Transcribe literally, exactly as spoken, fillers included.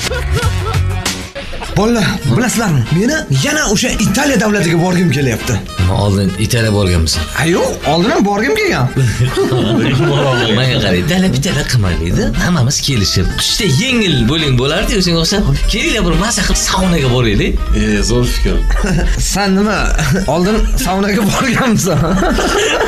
Bolalar, bilasizlarmi? Meni yana o'sha Italiya davlatiga borgim kelyapti. Oldin Italiya borganmisan? Ha yo'q, oldin ham borgim kelgan. Menga qarang, dalab bitala qilmaydi. Hammamiz kelishib, qishda yengil bo'ling bo'lardi, o'zingga o'xshab. Kelinglar bir mazza qilib saunaga boraylik. E, zo'r fikr. Sen nima? Oldin saunaga borganmisan?